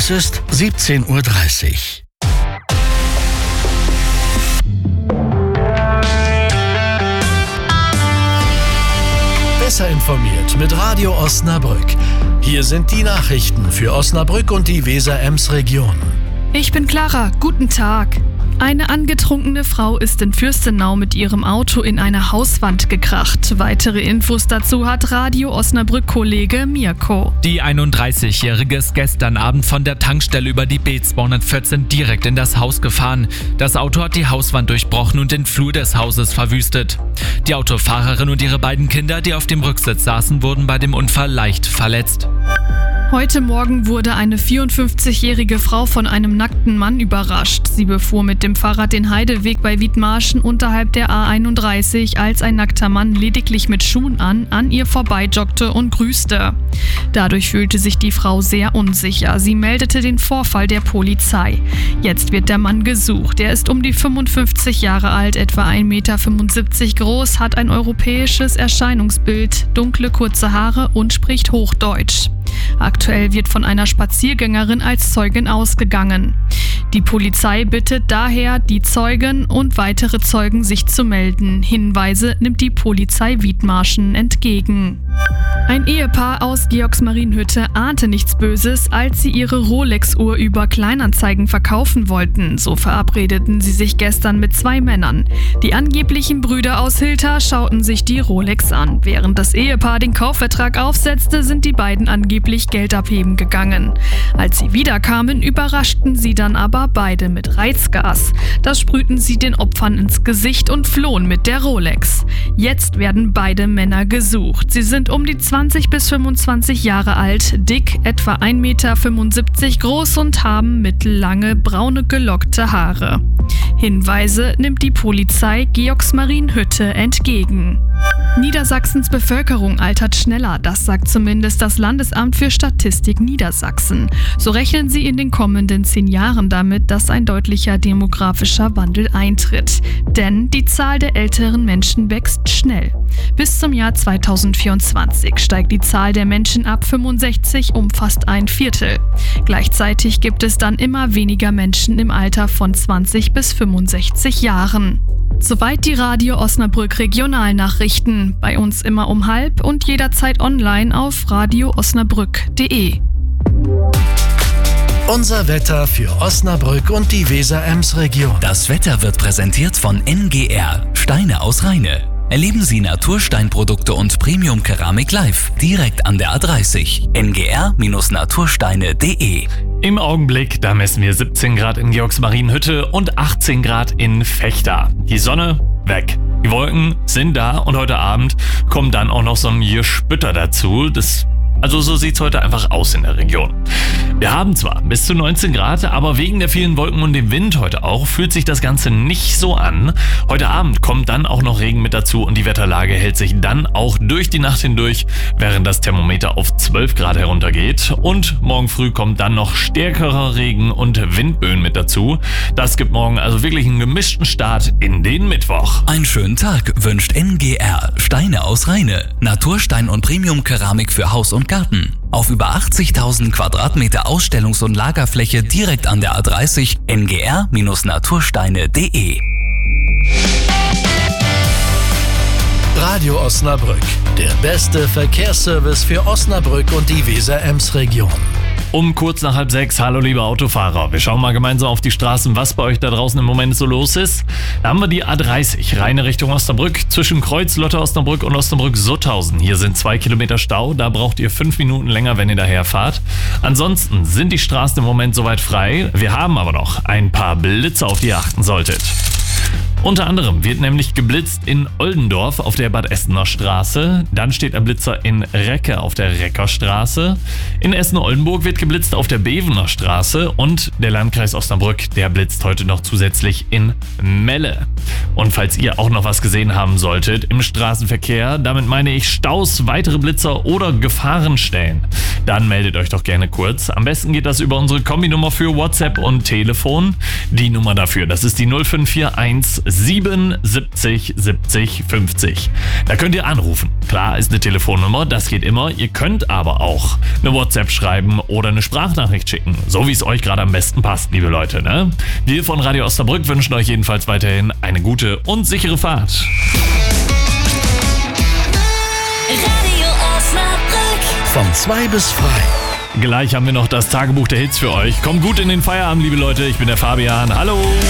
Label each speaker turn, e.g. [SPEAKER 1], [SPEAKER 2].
[SPEAKER 1] Es ist 17:30 Uhr. Besser informiert mit Radio Osnabrück. Hier sind die Nachrichten für Osnabrück und die Weser-Ems-Region.
[SPEAKER 2] Ich bin Clara, guten Tag. Eine angetrunkene Frau ist in Fürstenau mit ihrem Auto in eine Hauswand gekracht. Weitere Infos dazu hat Radio Osnabrück-Kollege Mirko.
[SPEAKER 3] Die 31-Jährige ist gestern Abend von der Tankstelle über die B 214 direkt in das Haus gefahren. Das Auto hat die Hauswand durchbrochen und den Flur des Hauses verwüstet. Die Autofahrerin und ihre beiden Kinder, die auf dem Rücksitz saßen, wurden bei dem Unfall leicht verletzt.
[SPEAKER 2] Heute Morgen wurde eine 54-jährige Frau von einem nackten Mann überrascht. Sie befuhr mit dem Fahrrad den Heideweg bei Wiedmarschen unterhalb der A31, als ein nackter Mann lediglich mit Schuhen an ihr vorbeijoggte und grüßte. Dadurch fühlte sich die Frau sehr unsicher. Sie meldete den Vorfall der Polizei. Jetzt wird der Mann gesucht. Er ist um die 55 Jahre alt, etwa 1,75 Meter groß, hat ein europäisches Erscheinungsbild, dunkle kurze Haare und spricht Hochdeutsch. Aktuell wird von einer Spaziergängerin als Zeugin ausgegangen. Die Polizei bittet daher die Zeugen und weitere Zeugen, sich zu melden. Hinweise nimmt die Polizei Wiedmarschen entgegen. Ein Ehepaar aus Georgsmarienhütte ahnte nichts Böses, als sie ihre Rolex-Uhr über Kleinanzeigen verkaufen wollten. So verabredeten sie sich gestern mit 2 Männern. Die angeblichen Brüder aus Hilter schauten sich die Rolex an. Während das Ehepaar den Kaufvertrag aufsetzte, sind die beiden angeblich Geld abheben gegangen. Als sie wiederkamen, überraschten sie dann aber beide mit Reizgas. Das sprühten sie den Opfern ins Gesicht und flohen mit der Rolex. Jetzt werden beide Männer gesucht. Sie sind um die 20 bis 25 Jahre alt, dick, etwa 1,75 Meter groß und haben mittellange, braune, gelockte Haare. Hinweise nimmt die Polizei Georgsmarienhütte entgegen. Niedersachsens Bevölkerung altert schneller, das sagt zumindest das Landesamt für Statistik Niedersachsen. So rechnen sie in den kommenden 10 Jahren damit, dass ein deutlicher demografischer Wandel eintritt. Denn die Zahl der älteren Menschen wächst schnell. Bis zum Jahr 2024 steigt die Zahl der Menschen ab 65 um fast 1/4. Gleichzeitig gibt es dann immer weniger Menschen im Alter von 20 bis 65 Jahren. Soweit die Radio Osnabrück Regionalnachrichten. Bei uns immer um 12:30 und jederzeit online auf radioosnabrück.de.
[SPEAKER 1] Unser Wetter für Osnabrück und die Weser-Ems-Region.
[SPEAKER 4] Das Wetter wird präsentiert von NGR, Steine aus Rheine. Erleben Sie Natursteinprodukte und Premium-Keramik live, direkt an der A30. ngr-natursteine.de.
[SPEAKER 5] Im Augenblick, da messen wir 17 Grad in Georgsmarienhütte und 18 Grad in Vechta. Die Sonne weg. Die Wolken sind da und heute Abend kommt dann auch noch so ein Gespütter dazu. Also so sieht's heute einfach aus in der Region. Wir haben zwar bis zu 19 Grad, aber wegen der vielen Wolken und dem Wind heute auch fühlt sich das Ganze nicht so an. Heute Abend kommt dann auch noch Regen mit dazu und die Wetterlage hält sich dann auch durch die Nacht hindurch, während das Thermometer auf 12 Grad heruntergeht. Und morgen früh kommt dann noch stärkerer Regen und Windböen mit dazu. Das gibt morgen also wirklich einen gemischten Start in den Mittwoch.
[SPEAKER 4] Einen schönen Tag wünscht NGR, Steine aus Rheine. Naturstein und Premium-Keramik für Haus und Garten. Auf über 80.000 Quadratmeter Ausstellungs- und Lagerfläche direkt an der A30 ngr-natursteine.de.
[SPEAKER 1] Radio Osnabrück, der beste Verkehrsservice für Osnabrück und die Weser-Ems-Region.
[SPEAKER 5] Um kurz nach 5:30, hallo liebe Autofahrer. Wir schauen mal gemeinsam auf die Straßen, was bei euch da draußen im Moment so los ist. Da haben wir die A30, Rheine Richtung Osnabrück, zwischen Kreuz-Lotte Osnabrück und Osnabrück-Sutthausen. Hier sind 2 Kilometer Stau, da braucht ihr 5 Minuten länger, wenn ihr daherfahrt. Ansonsten sind die Straßen im Moment soweit frei. Wir haben aber noch ein paar Blitze, auf die ihr achten solltet. Unter anderem wird nämlich geblitzt in Oldendorf auf der Bad Essener Straße. Dann steht ein Blitzer in Recke auf der Reckerstraße. In Essen-Oldenburg wird geblitzt auf der Bevener Straße. Und der Landkreis Osnabrück, der blitzt heute noch zusätzlich in Melle. Und falls ihr auch noch was gesehen haben solltet im Straßenverkehr, damit meine ich Staus, weitere Blitzer oder Gefahrenstellen, dann meldet euch doch gerne kurz. Am besten geht das über unsere Kombinummer für WhatsApp und Telefon. Die Nummer dafür, das ist die 0541 70 70 50. Da könnt ihr anrufen. Klar, ist eine Telefonnummer, das geht immer. Ihr könnt aber auch eine WhatsApp schreiben oder eine Sprachnachricht schicken. So wie es euch gerade am besten passt, liebe Leute. Ne? Wir von Radio Osnabrück wünschen euch jedenfalls weiterhin eine gute und sichere Fahrt.
[SPEAKER 6] Radio Osnabrück.
[SPEAKER 1] Von 2 bis frei.
[SPEAKER 5] Gleich haben wir noch das Tagebuch der Hits für euch. Kommt gut in den Feierabend, liebe Leute. Ich bin der Fabian. Hallo.